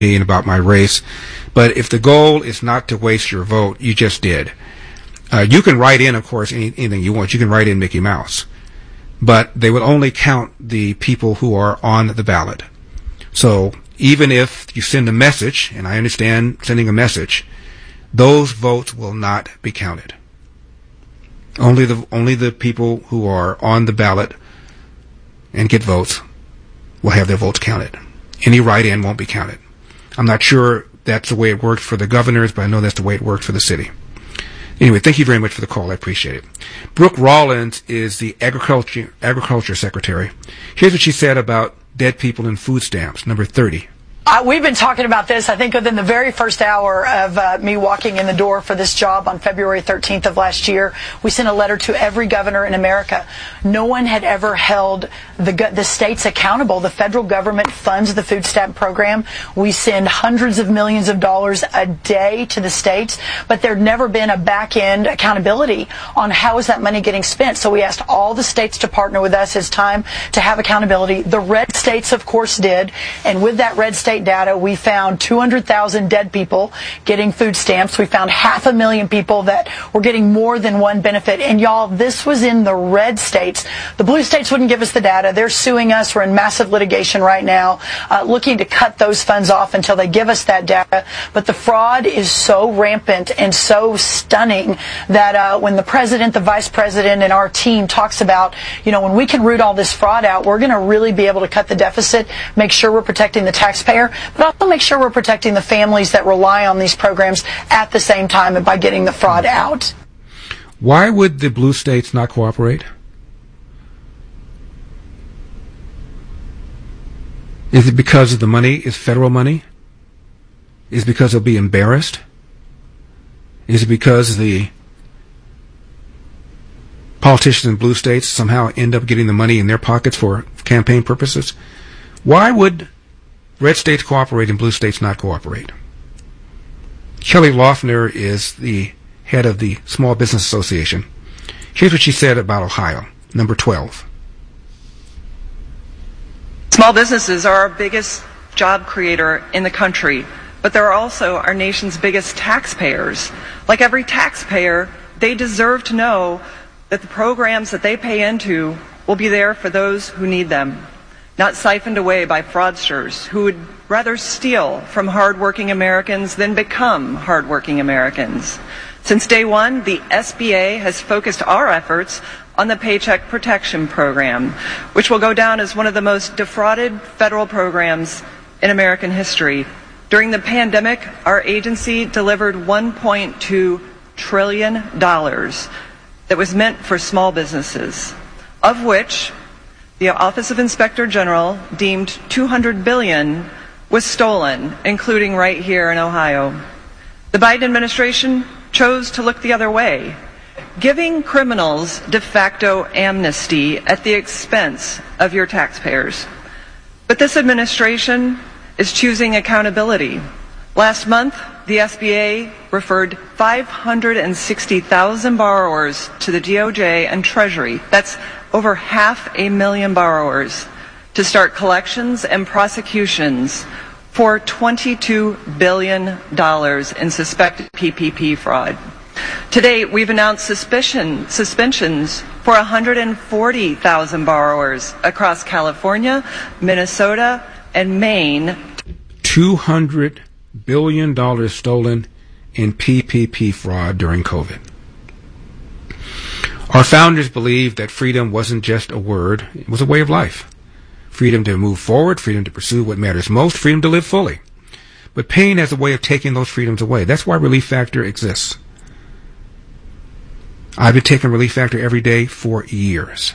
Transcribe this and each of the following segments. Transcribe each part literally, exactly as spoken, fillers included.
and about my race. But if the goal is not to waste your vote, you just did. Uh, you can write in, of course, any, anything you want. You can write in Mickey Mouse. But they will only count the people who are on the ballot. So even if you send a message, and I understand sending a message, those votes will not be counted. Only the only the people who are on the ballot and get votes will have their votes counted. Any write-in won't be counted. I'm not sure that's the way it worked for the governors, but I know that's the way it worked for the city. Anyway, thank you very much for the call. I appreciate it. Brooke Rollins is the agriculture agriculture secretary. Here's what she said about dead people and food stamps, number thirty. Uh, we've been talking about this, I think, within the very first hour of uh, me walking in the door for this job on February thirteenth of last year. We sent a letter to every governor in America. No one had ever held the, the states accountable. The federal government funds the food stamp program. We send hundreds of millions of dollars a day to the states, but there'd never been a back-end accountability on how is that money getting spent. So we asked all the states to partner with us. It's time to have accountability. The red states, of course, did, and with that red state data, we found two hundred thousand dead people getting food stamps. We found half a million people that were getting more than one benefit. And y'all, this was in the red states. The blue states wouldn't give us the data. They're suing us. We're in massive litigation right now, uh, looking to cut those funds off until they give us that data. But the fraud is so rampant and so stunning that uh, when the president, the vice president, and our team talks about, you know, when we can root all this fraud out, we're going to really be able to cut the deficit, make sure we're protecting the taxpayer, but also make sure we're protecting the families that rely on these programs at the same time and by getting the fraud out. Why would the blue states not cooperate? Is it because the money is federal money? Is it because they'll be embarrassed? Is it because the politicians in blue states somehow end up getting the money in their pockets for campaign purposes? Why would red states cooperate and blue states not cooperate? Kelly Loeffner is the head of the Small Business Association. Here's what she said about Ohio, number twelve. Small businesses are our biggest job creator in the country, but they're also our nation's biggest taxpayers. Like every taxpayer, they deserve to know that the programs that they pay into will be there for those who need them, not siphoned away by fraudsters who would rather steal from hardworking Americans than become hardworking Americans. Since day one, the S B A has focused our efforts on the Paycheck Protection Program, which will go down as one of the most defrauded federal programs in American history. During the pandemic, our agency delivered one point two trillion dollars that was meant for small businesses, of which the Office of Inspector General deemed two hundred billion dollars was stolen, including right here in Ohio. The Biden administration chose to look the other way, giving criminals de facto amnesty at the expense of your taxpayers. But this administration is choosing accountability. Last month, the S B A referred five hundred sixty thousand borrowers to the D O J and Treasury. That's over half a million borrowers to start collections and prosecutions for twenty-two billion dollars in suspected P P P fraud. Today, we've announced suspicion, suspensions for one hundred forty thousand borrowers across California, Minnesota, and Maine. two hundred billion dollars stolen in P P P fraud during COVID. Our founders believed that freedom wasn't just a word, it was a way of life. Freedom to move forward, freedom to pursue what matters most, freedom to live fully. But pain has a way of taking those freedoms away. That's why Relief Factor exists. I've been taking Relief Factor every day for years.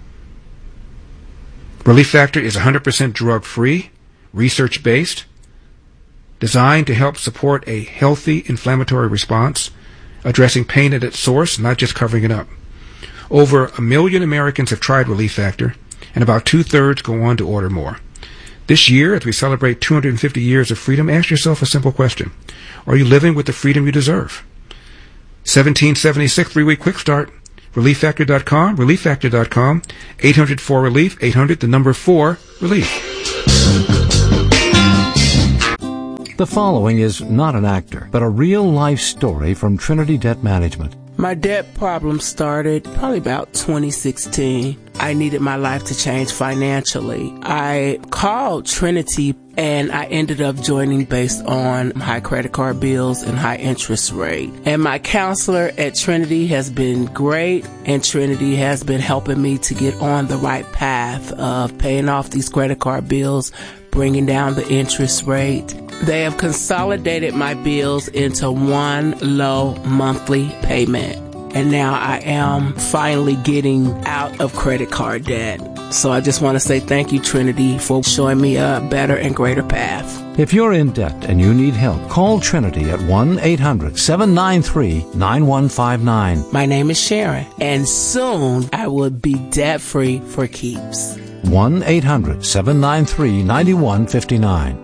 Relief Factor is one hundred percent drug-free, research-based, designed to help support a healthy inflammatory response, addressing pain at its source, not just covering it up. Over a million Americans have tried Relief Factor, and about two-thirds go on to order more. This year, as we celebrate two hundred fifty years of freedom, ask yourself a simple question. Are you living with the freedom you deserve? seventeen seventy-six, three-week quick start. relief factor dot com, relief factor dot com, eight hundred four relief, eight hundred, the number four, relief. The following is not an actor, but a real-life story from Trinity Debt Management. My debt problem started probably about twenty sixteen. I needed my life to change financially. I called Trinity and I ended up joining based on high credit card bills and high interest rate. And my counselor at Trinity has been great, and Trinity has been helping me to get on the right path of paying off these credit card bills, bringing down the interest rate. They have consolidated my bills into one low monthly payment. And now I am finally getting out of credit card debt. So I just want to say thank you, Trinity, for showing me a better and greater path. If you're in debt and you need help, call Trinity at one eight hundred seven nine three nine one five nine. My name is Sharon, and soon I will be debt-free for keeps. one eight hundred seven nine three nine one five nine.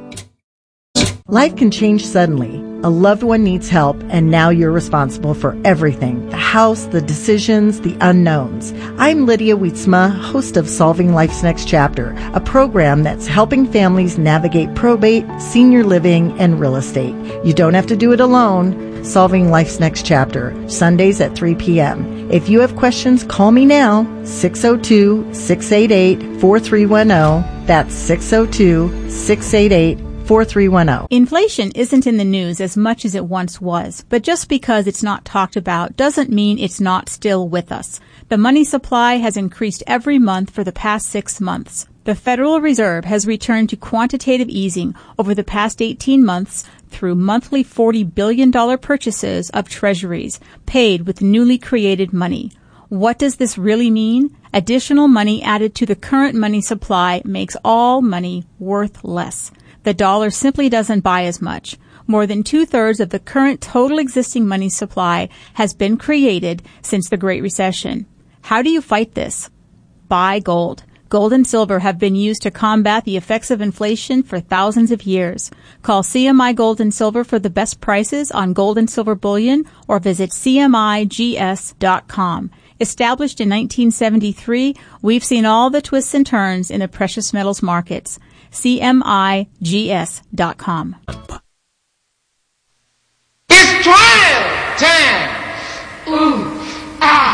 Life can change suddenly. A loved one needs help, and now you're responsible for everything. The house, the decisions, the unknowns. I'm Lydia Wietzma, host of Solving Life's Next Chapter, a program that's helping families navigate probate, senior living, and real estate. You don't have to do it alone. Solving Life's Next Chapter, Sundays at three p.m. If you have questions, call me now, six oh two, six eight eight, four three one oh. That's six oh two, six eight eight, four three one oh. Inflation isn't in the news as much as it once was, but just because it's not talked about doesn't mean it's not still with us. The money supply has increased every month for the past six months. The Federal Reserve has returned to quantitative easing over the past eighteen months through monthly forty billion dollars purchases of treasuries paid with newly created money. What does this really mean? Additional money added to the current money supply makes all money worth less. The dollar simply doesn't buy as much. More than two-thirds of the current total existing money supply has been created since the Great Recession. How do you fight this? Buy gold. Gold and silver have been used to combat the effects of inflation for thousands of years. Call C M I Gold and Silver for the best prices on gold and silver bullion, or visit C M I G S dot com. Established in nineteen seventy-three, we've seen all the twists and turns in the precious metals markets. C M I G S dot com. It's trial time. Ooh, ah.